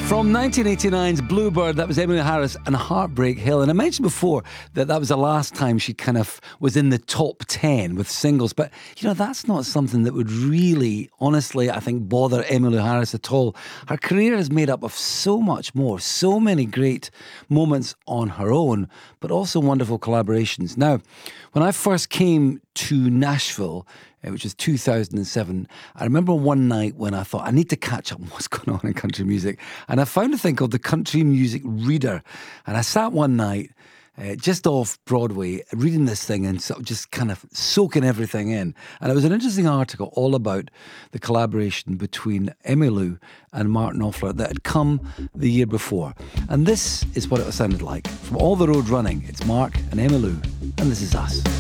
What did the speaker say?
From 1989's Bluebird, that was Emmylou Harris and Heartbreak Hill. And I mentioned before that was the last time she kind of was in the top 10 with singles. But, that's not something that would really, honestly, I think, bother Emmylou Harris at all. Her career is made up of so much more, so many great moments on her own, but also wonderful collaborations. Now, when I first came to Nashville, which was 2007, I remember one night when I thought, I need to catch up on what's going on in country music. And I found a thing called the Country Music Reader. And I sat one night just off Broadway reading this thing and sort of just kind of soaking everything in. And it was an interesting article all about the collaboration between Emmylou and Martin Knopfler that had come the year before. And this is what it sounded like. From All the Road Running, it's Mark and Emmylou, and this is Us.